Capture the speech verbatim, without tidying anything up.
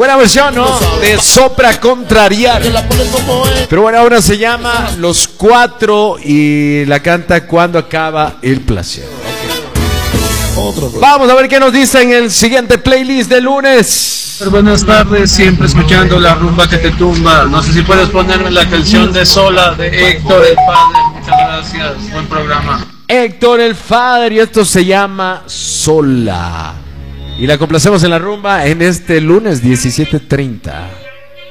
Buena versión, ¿no? De Sopra Contrariar. Pero bueno, ahora se llama Los Cuatro y la canta Cuando Acaba el Placer. Vamos a ver qué nos dice en el siguiente playlist de lunes. Buenas tardes, siempre escuchando la rumba que te tumba. No sé si puedes ponerme la canción de Sola de Héctor el Padre. Muchas gracias, buen programa. Héctor el Padre, y esto se llama Sola. Y la complacemos en la rumba en este lunes diecisiete treinta.